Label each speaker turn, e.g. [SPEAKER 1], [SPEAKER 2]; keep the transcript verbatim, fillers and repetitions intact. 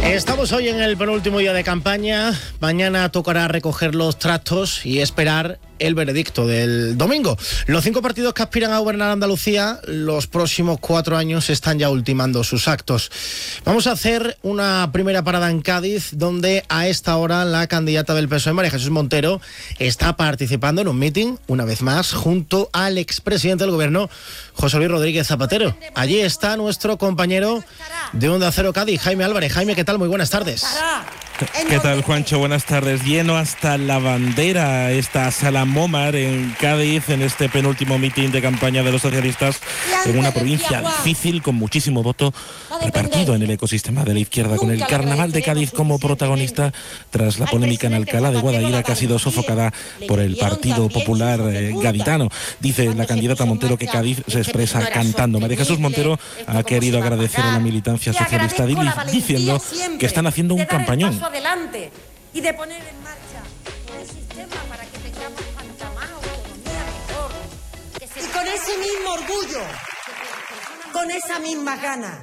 [SPEAKER 1] Estamos hoy en el penúltimo día de campaña. Mañana tocará recoger los trastos y esperar el veredicto del domingo. Los cinco partidos que aspiran a gobernar Andalucía los próximos cuatro años están ya ultimando sus actos. Vamos a hacer una primera parada en Cádiz, donde a esta hora la candidata del P S O E, María Jesús Montero, está participando en un mitin, una vez más, junto al expresidente del gobierno, José Luis Rodríguez Zapatero. Allí está nuestro compañero de Onda Cero Cádiz, Jaime Álvarez. Jaime, ¿qué tal? Muy buenas tardes.
[SPEAKER 2] ¿Qué tal, Juancho? Buenas tardes. Lleno hasta la bandera esta sala Momar en Cádiz, en este penúltimo mitin de campaña de los socialistas, en una provincia difícil, con muchísimo voto repartido en el ecosistema de la izquierda, con el Carnaval de Cádiz como protagonista, tras la polémica en Alcalá de Guadaira, que ha sido sofocada por el Partido Popular eh, gaditano. Dice la candidata Montero que Cádiz se expresa cantando. María Jesús Montero ha querido agradecer a la militancia socialista diciendo que están haciendo un campañón
[SPEAKER 3] adelante y de poner en marcha un sistema para que tengamos cuanta más autonomía mejor. Que se y con ese mismo orgullo, con esa misma gana,